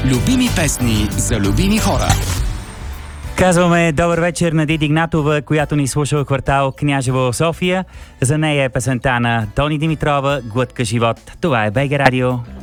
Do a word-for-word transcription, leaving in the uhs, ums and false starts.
Любими песни за любими хора. Казваме добър вечер на Диди Игнатова, която ни слуша в квартал Княжево, София. За нея е песента на Тони Димитрова «Глътка живот». Това е БГ Радио.